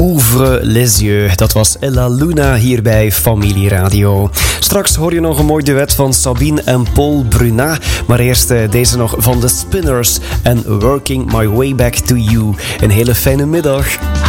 Ouvre les yeux. Dat was Ella Luna hier bij Familie Radio. Straks hoor je nog een mooi duet van Sabine en Paul Bruna. Maar eerst deze nog van The Spinners en Working My Way Back to You. Een hele fijne middag.